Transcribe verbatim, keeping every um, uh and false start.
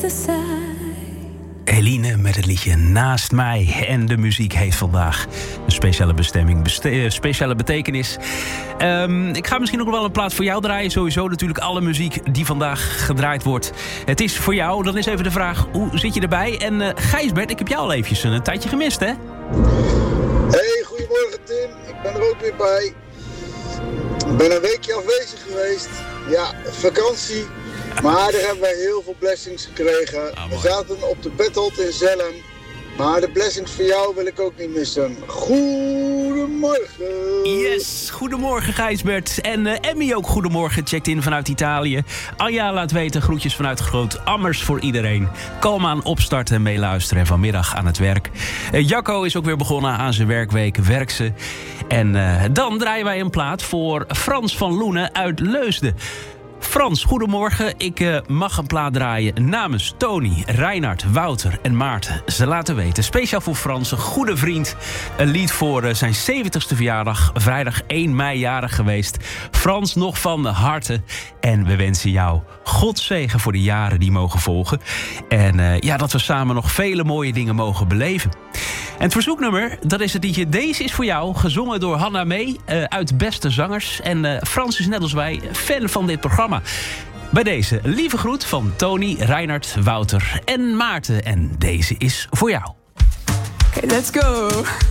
Eline met het liedje Naast Mij. En de muziek heeft vandaag een speciale bestemming, beste- speciale betekenis. Um, ik ga misschien ook wel een plaat voor jou draaien. Sowieso natuurlijk alle muziek die vandaag gedraaid wordt. Het is voor jou. Dan is even de vraag, hoe zit je erbij? En uh, Gijsbert, ik heb jou al eventjes een tijdje gemist, hè? Hey, goedemorgen Tim. Ik ben er ook weer bij. Ik ben een weekje afwezig geweest. Ja, vakantie. Maar daar hebben wij heel veel blessings gekregen. Ah, we zaten op de Betholt in Zelhem. Maar de blessings voor jou wil ik ook niet missen. Goedemorgen. Yes, goedemorgen Gijsbert. En uh, Emmy ook goedemorgen, checkt in vanuit Italië. Anja laat weten, groetjes vanuit Groot Ammers voor iedereen. Kalm aan opstarten en meeluisteren en vanmiddag aan het werk. Uh, Jacco is ook weer begonnen aan zijn werkweek, werk ze. En uh, dan draaien wij een plaat voor Frans van Loenen uit Leusden. Frans, goedemorgen. Ik uh, mag een plaat draaien namens Tony, Reinhard, Wouter en Maarten. Ze laten weten, speciaal voor Frans, een goede vriend. Een lied voor uh, zijn zeventigste verjaardag, vrijdag één mei jarig geweest. Frans, nog van harte. En we wensen jou Godzegen voor de jaren die mogen volgen. En uh, ja, dat we samen nog vele mooie dingen mogen beleven. En het verzoeknummer, dat is het liedje Deze is voor jou, gezongen door Hanna Mee uh, uit Beste Zangers. En uh, Frans is net als wij fan van dit programma. Bij deze lieve groet van Tony, Reinhard, Wouter en Maarten. En deze is voor jou. Okay, let's go.